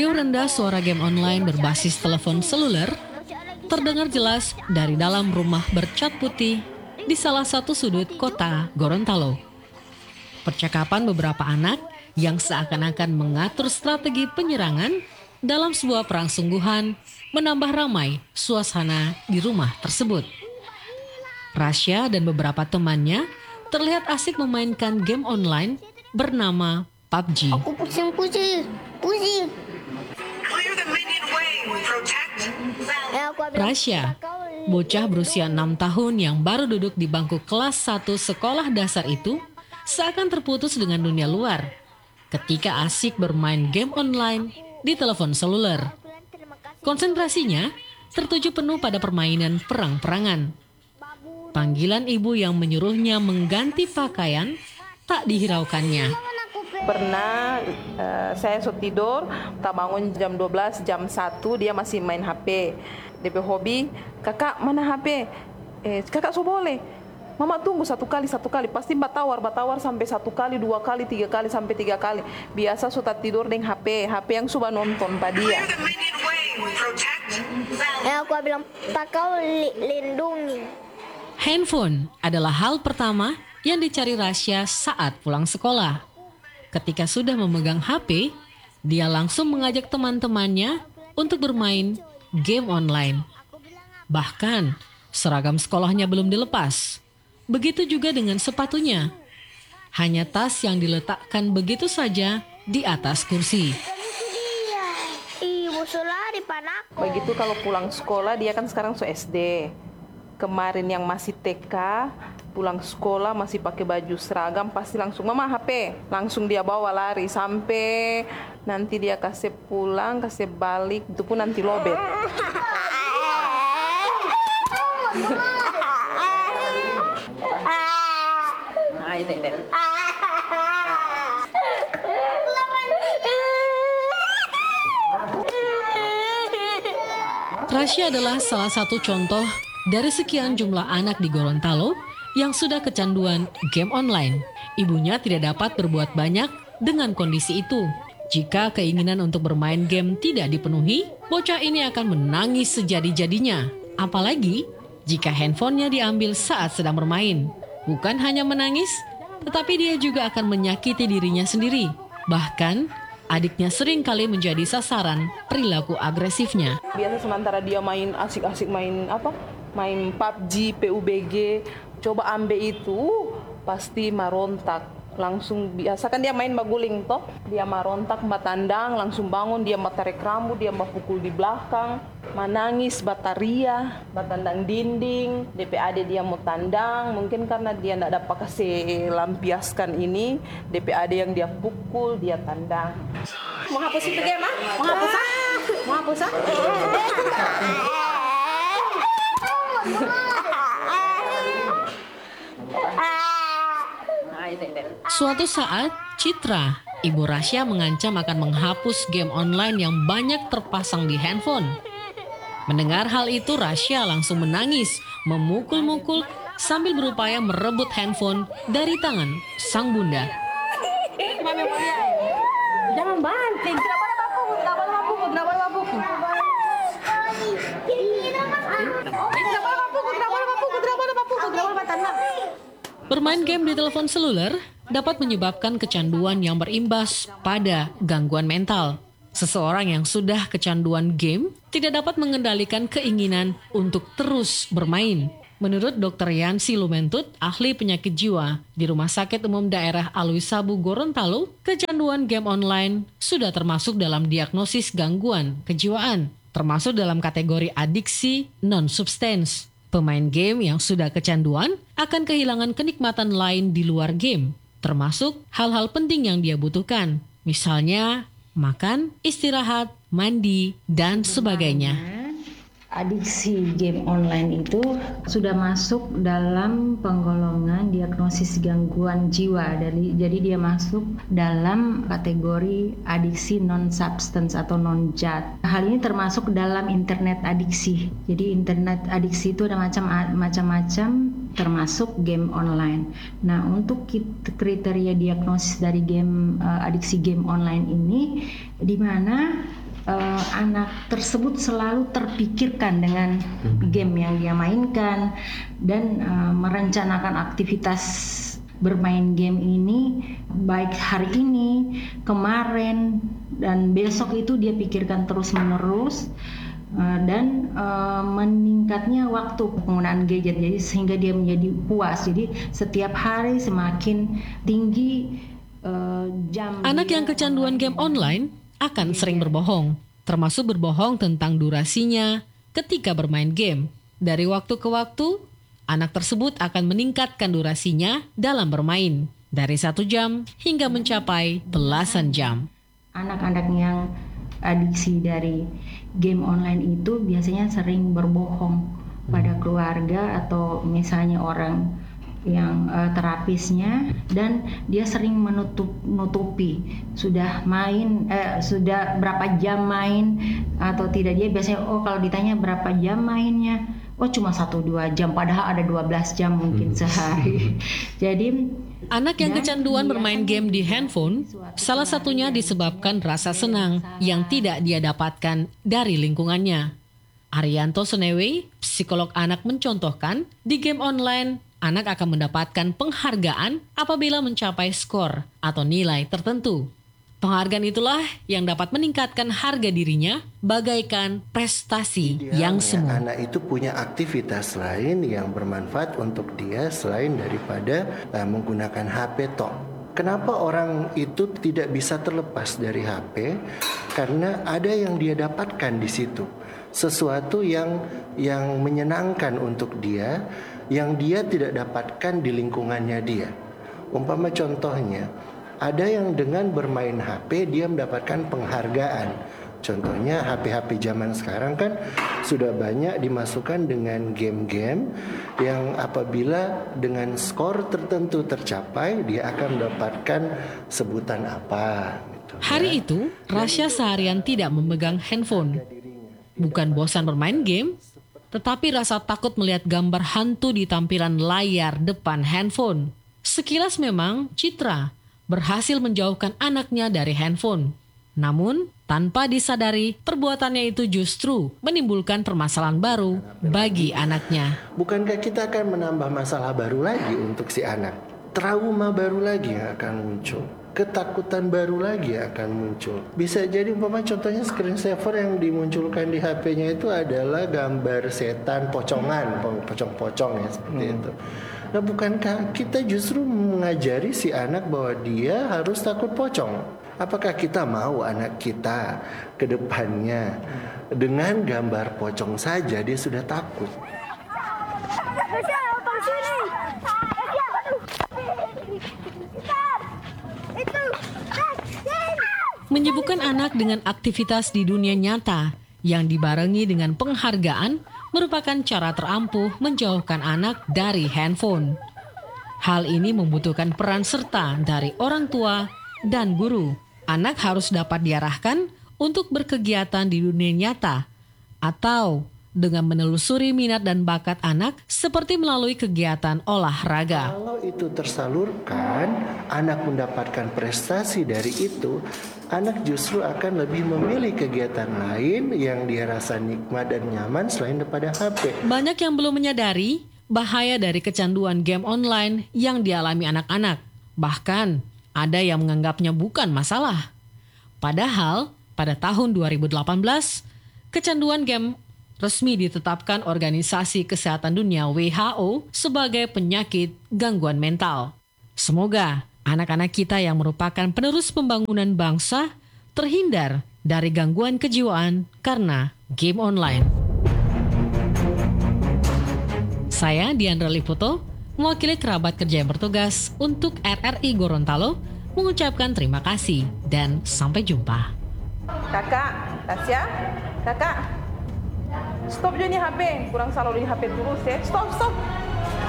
Audio rendah suara game online berbasis telepon seluler terdengar jelas dari dalam rumah bercat putih di salah satu sudut kota Gorontalo. Percakapan beberapa anak yang seakan-akan mengatur strategi penyerangan dalam sebuah perang sungguhan menambah ramai suasana di rumah tersebut. Rasya dan beberapa temannya terlihat asik memainkan game online bernama PUBG. Aku pusing. Rasya, bocah berusia 6 tahun yang baru duduk di bangku kelas 1 sekolah dasar itu, seakan terputus dengan dunia luar ketika asik bermain game online di telepon seluler. Konsentrasinya tertuju penuh pada permainan perang-perangan. Panggilan ibu yang menyuruhnya mengganti pakaian tak dihiraukannya. Pernah saya tidur, tak bangun jam 12, jam 1 dia masih main HP. DP hobi, kakak mana HP? Kakak so boleh. Mama tunggu satu kali, pasti batawar sampai 1 kali, 2 kali, 3 kali, sampai 3 kali. Biasa sudah tidur dengan HP yang sudah nonton pada dia. Aku bilang, Pak kau lindungi. Handphone adalah hal pertama yang dicari Rasya saat pulang sekolah. Ketika sudah memegang HP, dia langsung mengajak teman-temannya untuk bermain game online. Bahkan, seragam sekolahnya belum dilepas. Begitu juga dengan sepatunya. Hanya tas yang diletakkan begitu saja di atas kursi. Ibu lari panak. Begitu kalau pulang sekolah, dia kan sekarang SD. Kemarin yang masih TK, pulang sekolah masih pakai baju seragam, pasti langsung mama HP, langsung dia bawa lari sampai nanti dia kasih pulang, kasih balik, itu pun nanti lobet. Rasya adalah salah satu contoh dari sekian jumlah anak di Gorontalo yang sudah kecanduan game online. Ibunya tidak dapat berbuat banyak dengan kondisi itu. Jika keinginan untuk bermain game tidak dipenuhi, bocah ini akan menangis sejadi-jadinya. Apalagi jika handphonenya diambil saat sedang bermain. Bukan hanya menangis, tetapi dia juga akan menyakiti dirinya sendiri. Bahkan, adiknya sering kali menjadi sasaran perilaku agresifnya. Biasa sementara dia main asik-asik main PUBG, PUBG, coba ambil itu pasti merontak. Langsung biasa kan dia main baguling toh, dia merontak, batandang, langsung bangun, dia tarik rambut, dia pukul di belakang, menangis, bataria, batandang dinding, DPAD dia mau tandang, mungkin karena dia tidak dapat kasih lampiaskan ini, DPAD yang dia pukul, dia tandang. Mau hapus itu game, ah? Mau hapus ah? Mau hapus ah? Suatu saat, Citra, ibu Rasya mengancam akan menghapus game online yang banyak terpasang di handphone. Mendengar hal itu, Rasya langsung menangis, memukul-mukul sambil berupaya merebut handphone dari tangan sang bunda. Jangan banting, kenapa Bermain game di telepon seluler dapat menyebabkan kecanduan yang berimbas pada gangguan mental. Seseorang yang sudah kecanduan game tidak dapat mengendalikan keinginan untuk terus bermain. Menurut Dr. Yansi Lumentut, ahli penyakit jiwa di Rumah Sakit Umum Daerah Alwi Sabu Gorontalo, kecanduan game online sudah termasuk dalam diagnosis gangguan kejiwaan, termasuk dalam kategori adiksi non-substance. Pemain game yang sudah kecanduan akan kehilangan kenikmatan lain di luar game, termasuk hal-hal penting yang dia butuhkan, misalnya makan, istirahat, mandi, dan sebagainya. Adiksi game online itu sudah masuk dalam penggolongan diagnosis gangguan jiwa. Jadi dia masuk dalam kategori adiksi non-substance atau non-jad. Hal ini termasuk dalam internet adiksi. Jadi internet adiksi itu ada macam-macam, termasuk game online. Nah, untuk kriteria diagnosis dari adiksi game online ini, di mana anak tersebut selalu terpikirkan dengan game yang dia mainkan dan merencanakan aktivitas bermain game ini baik hari ini, kemarin, dan besok itu dia pikirkan terus-menerus dan meningkatnya waktu penggunaan gadget, jadi sehingga dia menjadi puas. Jadi setiap hari semakin tinggi jam. Anak yang kecanduan game online akan sering berbohong, termasuk berbohong tentang durasinya ketika bermain game. Dari waktu ke waktu, anak tersebut akan meningkatkan durasinya dalam bermain dari 1 jam hingga mencapai belasan jam. Anak-anak yang adiksi dari game online itu biasanya sering berbohong pada keluarga atau misalnya orang yang terapisnya, dan dia sering menutupi sudah berapa jam main atau tidak. Dia biasanya kalau ditanya berapa jam mainnya, cuma 1-2 jam, padahal ada 12 jam mungkin sehari. Jadi anak yang kecanduan bermain game di handphone, salah satunya disebabkan rasa senang yang tidak dia dapatkan dari lingkungannya. Arianto Senewe, psikolog anak, mencontohkan, di game online, anak akan mendapatkan penghargaan apabila mencapai skor atau nilai tertentu. Penghargaan itulah yang dapat meningkatkan harga dirinya bagaikan prestasi yang semu. Anak itu punya aktivitas lain yang bermanfaat untuk dia selain daripada menggunakan HP tok. Kenapa orang itu tidak bisa terlepas dari HP? Karena ada yang dia dapatkan di situ. Sesuatu yang menyenangkan untuk dia, yang dia tidak dapatkan di lingkungannya dia. Umpama contohnya, ada yang dengan bermain HP dia mendapatkan penghargaan. Contohnya HP-HP zaman sekarang kan sudah banyak dimasukkan dengan game-game yang apabila dengan skor tertentu tercapai, dia akan mendapatkan sebutan apa. Gitu, Hari itu, Rasya seharian tidak memegang handphone. Bukan bosan bermain game, tetapi rasa takut melihat gambar hantu di tampilan layar depan handphone. Sekilas memang Citra berhasil menjauhkan anaknya dari handphone. Namun, tanpa disadari, perbuatannya itu justru menimbulkan permasalahan baru bagi anaknya. Bukankah kita akan menambah masalah baru lagi untuk si anak? Trauma baru lagi yang akan muncul. Ketakutan baru lagi akan muncul. Bisa jadi umpama contohnya screensaver yang dimunculkan di HP-nya itu adalah gambar setan pocongan, pocong-pocong ya seperti itu. Nah, bukankah kita justru mengajari si anak bahwa dia harus takut pocong? Apakah kita mau anak kita ke depannya dengan gambar pocong saja dia sudah takut? Menyibukkan anak dengan aktivitas di dunia nyata yang dibarengi dengan penghargaan merupakan cara terampuh menjauhkan anak dari handphone. Hal ini membutuhkan peran serta dari orang tua dan guru. Anak harus dapat diarahkan untuk berkegiatan di dunia nyata atau dengan menelusuri minat dan bakat anak seperti melalui kegiatan olahraga. Kalau itu tersalurkan, anak mendapatkan prestasi dari itu, anak justru akan lebih memilih kegiatan lain yang dia rasa nikmat dan nyaman selain daripada HP. Banyak yang belum menyadari bahaya dari kecanduan game online yang dialami anak-anak. Bahkan ada yang menganggapnya bukan masalah. Padahal pada tahun 2018, kecanduan game resmi ditetapkan Organisasi Kesehatan Dunia WHO sebagai penyakit gangguan mental. Semoga anak-anak kita yang merupakan penerus pembangunan bangsa terhindar dari gangguan kejiwaan karena game online. Saya Diandra Liputo, mewakili kerabat kerja yang bertugas untuk RRI Gorontalo, mengucapkan terima kasih dan sampai jumpa. Kakak, Tasya, kakak. Stop je ni HP. Kurang selalu di HP terus ya. Stop.